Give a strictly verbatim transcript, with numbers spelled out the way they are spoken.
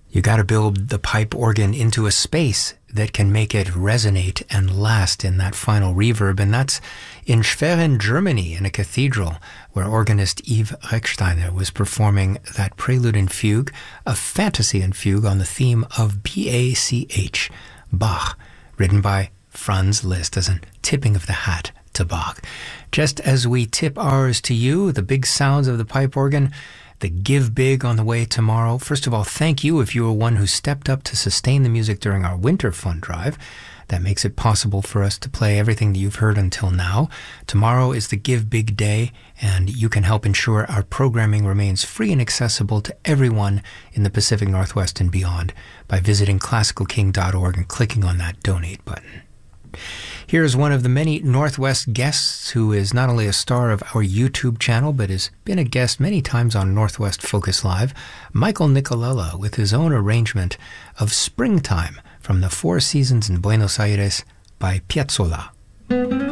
You got to build the pipe organ into a space that can make it resonate and last in that final reverb. And that's in Schwerin, Germany, in a cathedral where organist Yves Rechsteiner was performing that prelude and fugue, a fantasy and fugue on the theme of B A C H, Bach, written by Franz Liszt as a tipping of the hat to Bach. Just as we tip ours to you, the big sounds of the pipe organ, the Give Big on the way tomorrow. First of all, thank you if you were one who stepped up to sustain the music during our winter fund drive. That makes it possible for us to play everything that you've heard until now. Tomorrow is the Give Big Day, and you can help ensure our programming remains free and accessible to everyone in the Pacific Northwest and beyond by visiting classical king dot org and clicking on that donate button. Here's one of the many Northwest guests who is not only a star of our YouTube channel, but has been a guest many times on Northwest Focus Live, Michael Nicolella, with his own arrangement of Springtime from the Four Seasons in Buenos Aires by Piazzolla.